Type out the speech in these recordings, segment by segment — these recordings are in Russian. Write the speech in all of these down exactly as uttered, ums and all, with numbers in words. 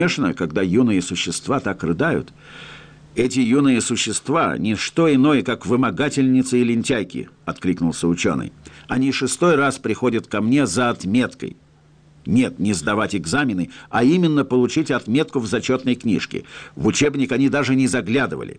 Конечно, когда юные существа так рыдают, эти юные существа – не что иное, как вымогательницы и лентяйки, откликнулся ученый. Они шестой раз приходят ко мне за отметкой. Нет, не сдавать экзамены, а именно получить отметку в зачетной книжке. В учебник они даже не заглядывали.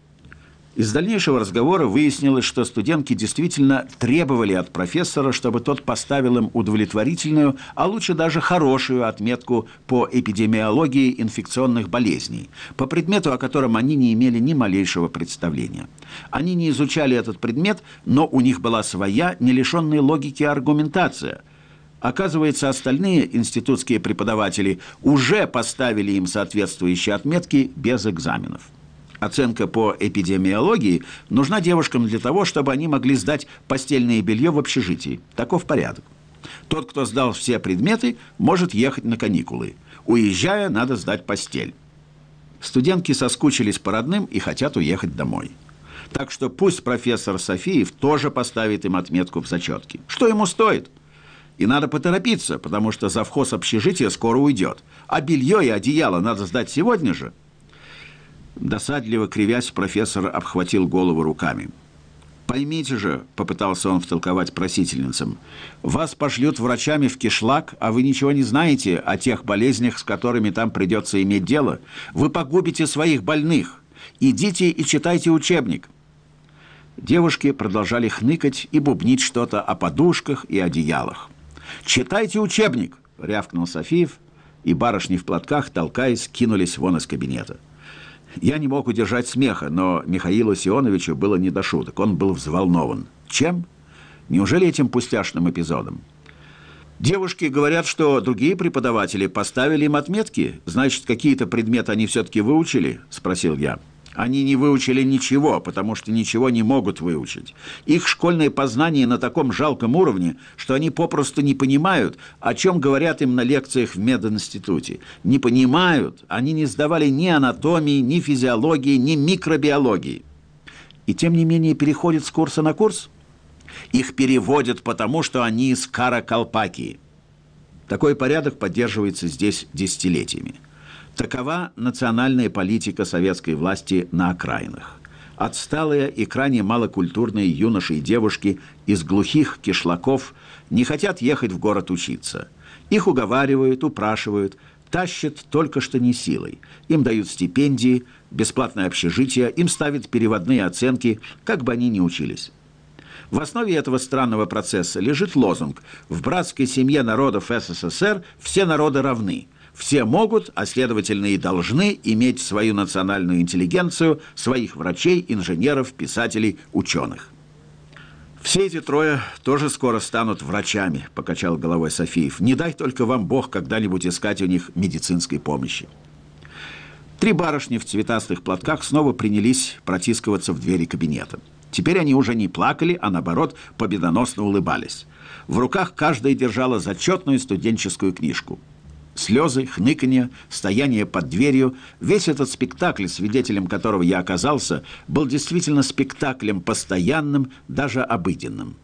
Из дальнейшего разговора выяснилось, что студентки действительно требовали от профессора, чтобы тот поставил им удовлетворительную, а лучше даже хорошую отметку по эпидемиологии инфекционных болезней, по предмету, о котором они не имели ни малейшего представления. Они не изучали этот предмет, но у них была своя, не лишенная логики аргументация. Оказывается, остальные институтские преподаватели уже поставили им соответствующие отметки без экзаменов. Оценка по эпидемиологии нужна девушкам для того, чтобы они могли сдать постельное белье в общежитии. Таков порядок. Тот, кто сдал все предметы, может ехать на каникулы. Уезжая, надо сдать постель. Студентки соскучились по родным и хотят уехать домой. Так что пусть профессор Софиев тоже поставит им отметку в зачетке. Что ему стоит? И надо поторопиться, потому что завхоз общежития скоро уйдет. А белье и одеяло надо сдать сегодня же. Досадливо кривясь, профессор обхватил голову руками. «Поймите же», — попытался он втолковать просительницам, «вас пошлют врачами в кишлак, а вы ничего не знаете о тех болезнях, с которыми там придется иметь дело. Вы погубите своих больных. Идите и читайте учебник». Девушки продолжали хныкать и бубнить что-то о подушках и одеялах. «Читайте учебник!» — рявкнул Софиев, и барышни в платках, толкаясь, кинулись вон из кабинета. Я не мог удержать смеха, но Михаилу Сионовичу было не до шуток. Он был взволнован. Чем? Неужели этим пустяшным эпизодом? Девушки говорят, что другие преподаватели поставили им отметки. Значит, какие-то предметы они все-таки выучили? Спросил я. Они не выучили ничего, потому что ничего не могут выучить. Их школьное познание на таком жалком уровне, что они попросту не понимают, о чем говорят им на лекциях в мединституте. Не понимают, они не сдавали ни анатомии, ни физиологии, ни микробиологии. И тем не менее переходят с курса на курс? Их переводят потому, что они из Каракалпакии. Такой порядок поддерживается здесь десятилетиями. Такова национальная политика советской власти на окраинах. Отсталые и крайне малокультурные юноши и девушки из глухих кишлаков не хотят ехать в город учиться. Их уговаривают, упрашивают, тащат только что не силой. Им дают стипендии, бесплатное общежитие, им ставят переводные оценки, как бы они ни учились. В основе этого странного процесса лежит лозунг «В братской семье народов СССР все народы равны». Все могут, а следовательно и должны иметь свою национальную интеллигенцию, своих врачей, инженеров, писателей, ученых. «Все эти трое тоже скоро станут врачами», – покачал головой Софиев. «Не дай только вам Бог когда-нибудь искать у них медицинской помощи». Три барышни в цветастых платках снова принялись протискиваться в двери кабинета. Теперь они уже не плакали, а наоборот победоносно улыбались. В руках каждая держала зачетную студенческую книжку. Слезы, хныканье, стояние под дверью – весь этот спектакль, свидетелем которого я оказался, был действительно спектаклем постоянным, даже обыденным.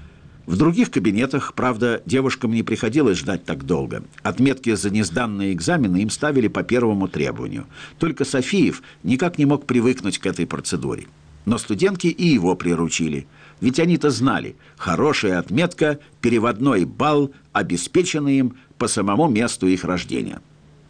В других кабинетах, правда, девушкам не приходилось ждать так долго. Отметки за несданные экзамены им ставили по первому требованию. Только Софиев никак не мог привыкнуть к этой процедуре. Но студентки и его приручили. Ведь они-то знали, хорошая отметка, переводной балл, обеспеченный им по самому месту их рождения.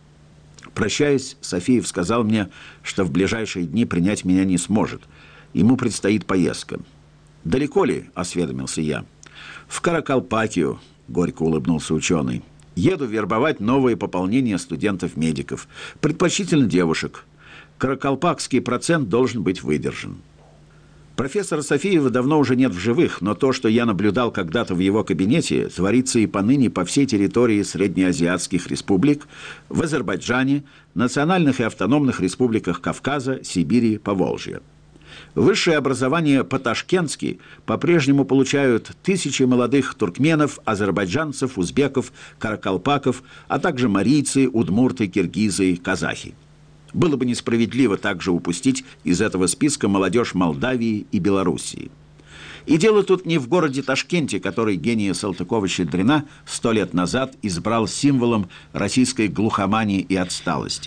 Прощаясь, Софиев сказал мне, что в ближайшие дни принять меня не сможет. Ему предстоит поездка. «Далеко ли?» – осведомился я. «В Каракалпакию», – горько улыбнулся ученый. «Еду вербовать новые пополнения студентов-медиков, предпочтительно девушек. Каракалпакский процент должен быть выдержан». Профессора Софиева давно уже нет в живых, но то, что я наблюдал когда-то в его кабинете, творится и поныне по всей территории среднеазиатских республик, в Азербайджане, национальных и автономных республиках Кавказа, Сибири, Поволжья. Высшее образование по-ташкентски по-прежнему получают тысячи молодых туркменов, азербайджанцев, узбеков, каракалпаков, а также марийцы, удмурты, киргизы, казахи. Было бы несправедливо также упустить из этого списка молодежь Молдавии и Белоруссии. И дело тут не в городе Ташкенте, который гения Салтыкова-Щедрина сто лет назад избрал символом российской глухомании и отсталости.